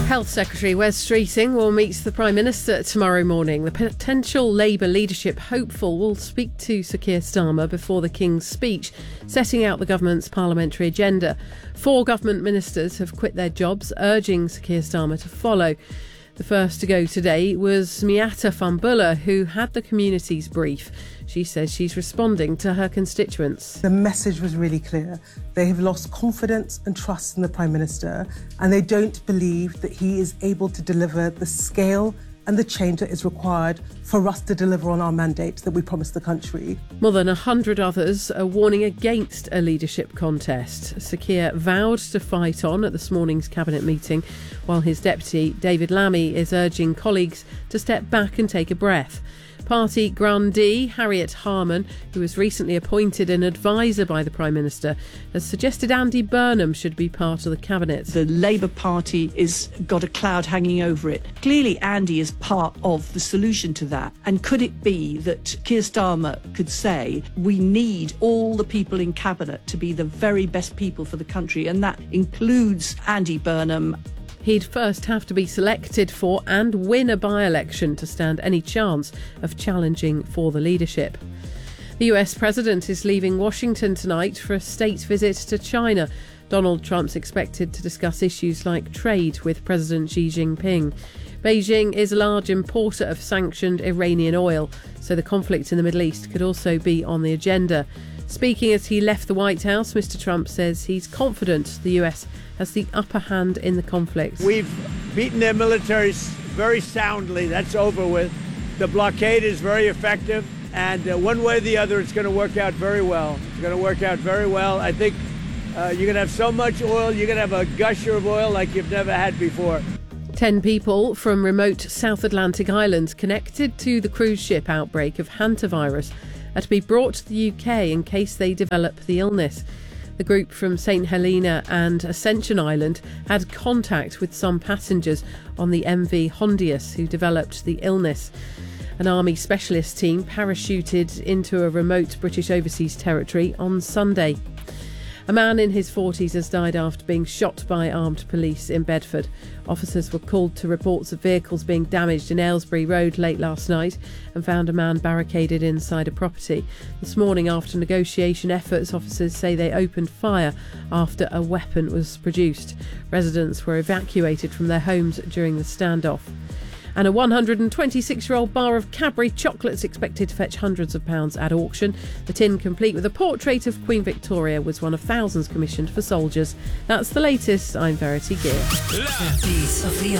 Health Secretary Wes Streeting will meet the Prime Minister tomorrow morning. The potential Labour leadership hopeful will speak to Sir Keir Starmer before the King's speech, setting out the government's parliamentary agenda. 4 government ministers have quit their jobs, urging Sir Keir Starmer to follow. The first to go today was Miatta Fahnbulleh, who had the community's brief. She says she's responding to her constituents. The message was really clear. They have lost confidence and trust in the Prime Minister, and they don't believe that he is able to deliver the scale and the change that is required for us to deliver on our mandate that we promised the country. More than 100 others are warning against a leadership contest. Sir Keir vowed to fight on at this morning's cabinet meeting, while his deputy, David Lammy, is urging colleagues to step back and take a breath. Party grandee Harriet Harman, who was recently appointed an advisor by the Prime Minister, has suggested Andy Burnham should be part of the cabinet. The Labour Party has got a cloud hanging over it. Clearly Andy is part of the solution to that. And could it be that Keir Starmer could say, we need all the people in cabinet to be the very best people for the country, and that includes Andy Burnham. He'd first have to be selected for and win a by-election to stand any chance of challenging for the leadership. The US President is leaving Washington tonight for a state visit to China. Donald Trump's expected to discuss issues like trade with President Xi Jinping. Beijing is a large importer of sanctioned Iranian oil, so the conflict in the Middle East could also be on the agenda. Speaking as he left the White House, Mr. Trump says he's confident the US has the upper hand in the conflict. We've beaten their militaries very soundly. That's over with. The blockade is very effective, and one way or the other, it's going to work out very well. It's going to work out very well. I think you're going to have so much oil, you're going to have a gusher of oil like you've never had before. 10 people from remote South Atlantic islands connected to the cruise ship outbreak of hantavirus are to be brought to the UK in case they develop the illness. The group from St Helena and Ascension Island had contact with some passengers on the MV Hondius who developed the illness. An army specialist team parachuted into a remote British overseas territory on Sunday. A man in his 40s has died after being shot by armed police in Bedford. Officers were called to reports of vehicles being damaged in Aylesbury Road late last night and found a man barricaded inside a property. This morning, after negotiation efforts, officers say they opened fire after a weapon was produced. Residents were evacuated from their homes during the standoff. And a 126-year-old bar of Cadbury chocolates expected to fetch hundreds of pounds at auction. The tin, complete with a portrait of Queen Victoria, was one of thousands commissioned for soldiers. That's the latest. I'm Verity Gear.